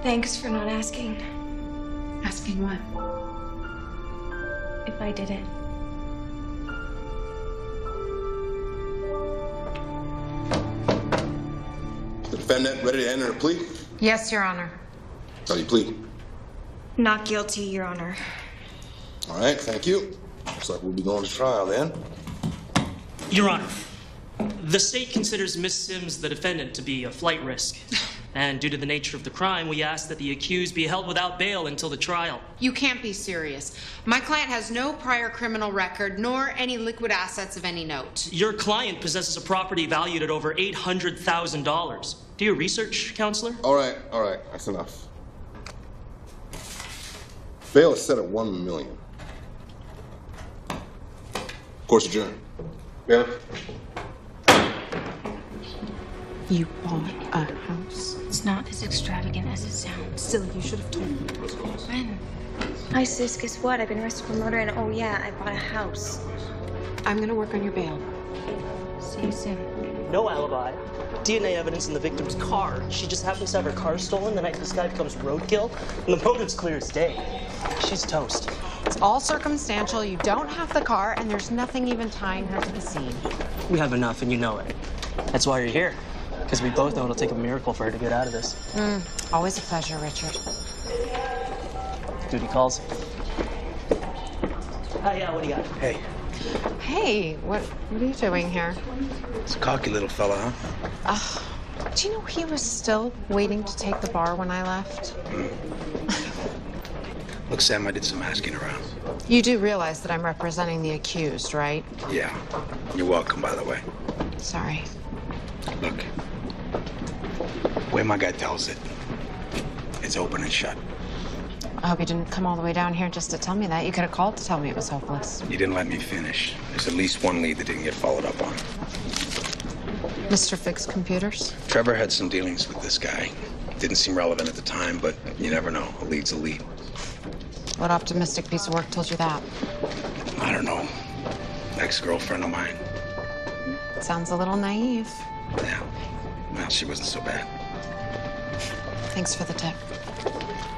Thanks for not asking. Asking what? If I did it. The defendant ready to enter a plea? Yes, Your Honor. How do you plead? Not guilty, Your Honor. All right, thank you. Looks like we'll be going to trial then. Your Honor, the state considers Miss Sims, the defendant, to be a flight risk. And due to the nature of the crime, we ask that the accused be held without bail until the trial. You can't be serious. My client has no prior criminal record, nor any liquid assets of any note. Your client possesses a property valued at over $800,000. Do your research, counselor? All right, that's enough. Bail is set at $1 million. Course adjourned. Bailiff. You bought a house? It's not as extravagant as it sounds. Silly, you should have told me. When? Hi, sis. Guess what? I've been arrested for murder, and oh yeah, I bought a house. I'm gonna work on your bail. See you soon. No alibi. DNA evidence in the victim's car. She just happens to have her car stolen the night this guy becomes roadkill, and the motive's clear as day. She's toast. It's all circumstantial. You don't have the car, and there's nothing even tying her to the scene. We have enough, and you know it. That's why you're here. Because we both know it'll take a miracle for her to get out of this. Always a pleasure, Richard. Duty calls. Yeah, what do you got? Hey, Hey, what are you doing here? it's a cocky little fella, huh? Do you know he was still waiting to take the bar when I left? Look, Sam, I did some asking around. You do realize that I'm representing the accused, right? Yeah. You're welcome, by the way. Sorry. Look, way my guy tells it, it's open and shut. I hope you didn't come all the way down here just to tell me that. You could have called to tell me it was hopeless. You didn't let me finish. There's at least one lead that didn't get followed up on. Mr. Fix Computers? Trevor had some dealings with this guy. Didn't seem relevant at the time, but you never know. A lead's a lead. What optimistic piece of work told you that? I don't know. Ex-girlfriend of mine. Sounds a little naive. Yeah. Well, she wasn't so bad. Thanks for the tip.